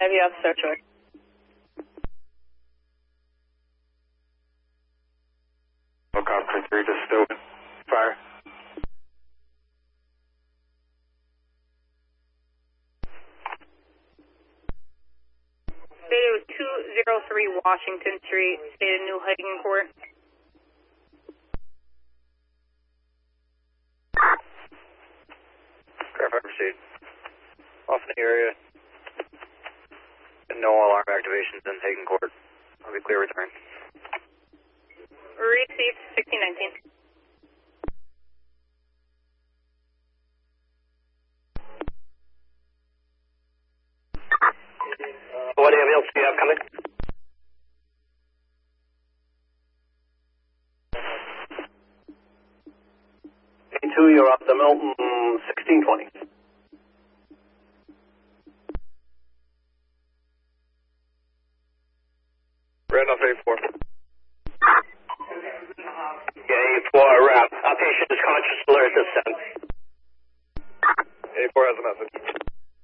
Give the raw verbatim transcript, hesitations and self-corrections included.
Heavy officer Troy. Helicopter three just still fire. Stated two oh three Washington Street, stated New Hiking Court. Verify proceed. Off in the area. No alarm activations in Hagen Court. I'll be clear return. Received sixteen nineteen. What ambulance do you have coming? A two, you're off the Milton, sixteen twenty. Randolph A four. Yeah, A four, wrap. Our patient is conscious, alert this time. A four has a message.